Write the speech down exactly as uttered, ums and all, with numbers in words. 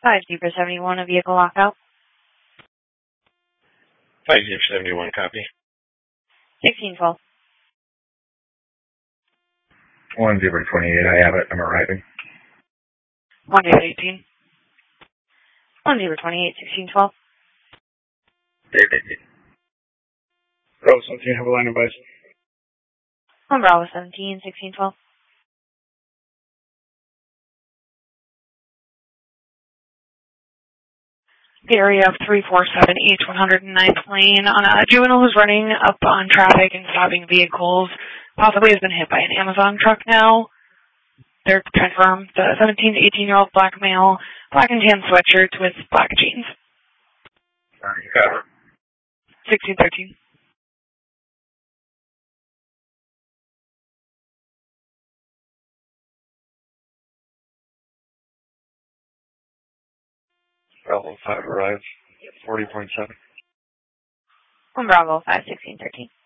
five Zebra seventy-one, a vehicle lockout. five Zebra seventy-one, copy. sixteen twelve. one Zebra twenty-eight, I have it. I'm arriving. one Zebra eighteen. one Zebra twenty-eight, sixteen twelve. Bravo seventeen, have a line of bison. one Bravo seventeen, sixteen twelve. The area of three four seven H one oh ninth lane on a juvenile who's running up on traffic and stopping vehicles. Possibly has been hit by an Amazon truck now. They're confirmed. The seventeen to eighteen year old black male, black and tan sweatshirts with black jeans. Alright, got it. sixteen thirteen. Bravo five arrived. forty point seven. one Bravo five sixteen thirteen.